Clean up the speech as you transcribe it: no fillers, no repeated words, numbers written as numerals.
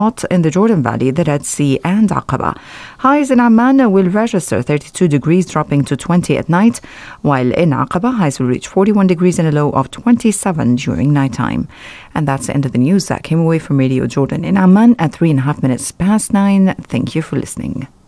hot in the Jordan Valley, the Red Sea and Aqaba. Highs in Amman will register 32 degrees, dropping to 20 at night, while in Aqaba, highs will reach 41 degrees and a low of 27 during nighttime. And that's the end of the news that came away from Radio Jordan in Amman at 3.5 minutes past 9. Thank you for listening.